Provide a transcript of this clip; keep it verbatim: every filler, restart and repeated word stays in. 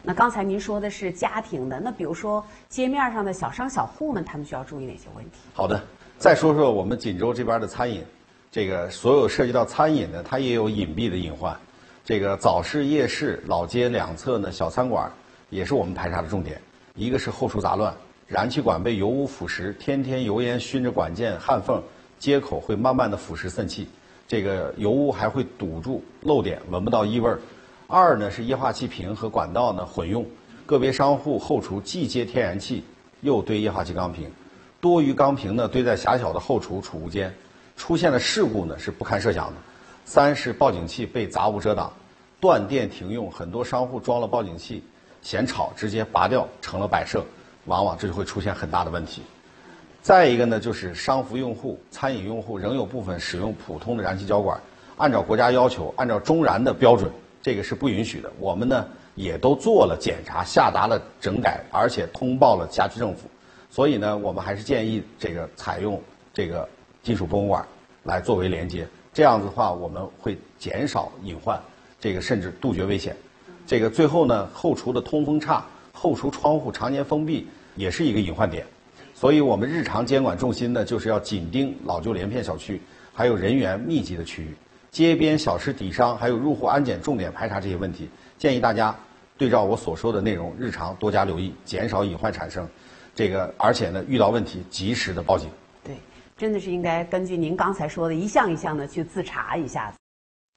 那刚才您说的是家庭的，那比如说街面上的小商小户们，他们需要注意哪些问题？ 好的，再说说我们锦州这边的餐饮，这个所有涉及到餐饮的，它也有隐蔽的隐患。这个早市、夜市、老街两侧呢，小餐馆也是我们排查的重点。一个是后厨杂乱，燃气管被油污腐蚀，天天油烟熏着管件、焊缝，接口会慢慢的腐蚀渗气，这个油污还会堵住漏点，闻不到异味儿。二呢是液化气瓶和管道呢混用，个别商户后厨既接天然气，又堆液化气钢瓶，多余钢瓶呢堆在狭小的后厨储物间，出现的事故呢是不堪设想的。三是报警器被杂物遮挡，断电停用，很多商户装了报警器，嫌吵直接拔掉成了摆设，往往这就会出现很大的问题。再一个呢，就是商服用户、餐饮用户仍有部分使用普通的燃气胶管，按照国家要求，按照中燃的标准，这个是不允许的。我们呢也都做了检查，下达了整改，而且通报了辖区政府。所以呢，我们还是建议这个采用这个金属泵管来作为连接，这样子的话，我们会减少隐患，这个甚至杜绝危险。这个最后呢，后厨的通风差，后厨窗户常年封闭也是一个隐患点。所以我们日常监管重心呢，就是要紧盯老旧连片小区，还有人员密集的区域，街边小吃底商，还有入户安检重点排查这些问题。建议大家对照我所说的内容，日常多加留意，减少隐患产生。这个而且呢，遇到问题及时的报警。 对，真的是应该根据您刚才说的一项一项的去自查一下子。